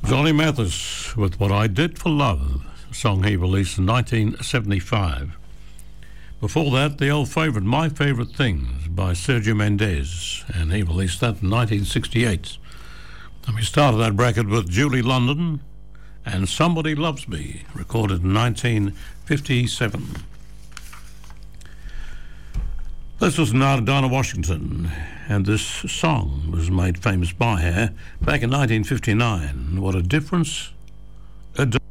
Johnny Mathis with What I Did for Love, a song he released in 1975. Before that, the old favourite, My Favourite Things by Sergio Mendes, and he released that in 1968. And we started that bracket with Julie London and Somebody Loves Me, recorded in 1957. This was Dinah Washington, and this song was made famous by her back in 1959. What a difference a day.